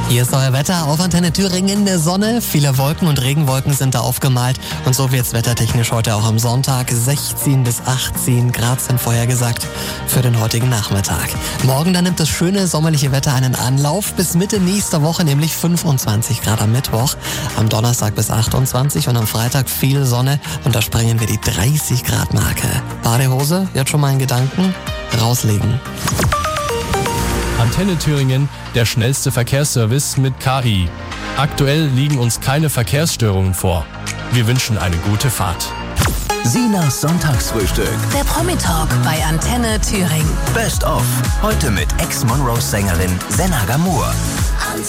Hier ist euer Wetter auf Antenne Thüringen in der Sonne. Viele Wolken und Regenwolken sind da aufgemalt. Und so wird's wettertechnisch heute auch am Sonntag. 16 bis 18 Grad sind vorhergesagt für den heutigen Nachmittag. Morgen dann nimmt das schöne sommerliche Wetter einen Anlauf. Bis Mitte nächster Woche, nämlich 25 Grad am Mittwoch. Am Donnerstag bis 28 und am Freitag viel Sonne. Und da sprengen wir die 30 Grad Marke. Badehose, jetzt schon mal in Gedanken, rauslegen. Antenne Thüringen, der schnellste Verkehrsservice mit KI. Aktuell liegen uns keine Verkehrsstörungen vor. Wir wünschen eine gute Fahrt. Sinas Sonntagsfrühstück. Der Promi-Talk bei Antenne Thüringen. Best of. Heute mit Ex-Monrose-Sängerin Senna Gamur.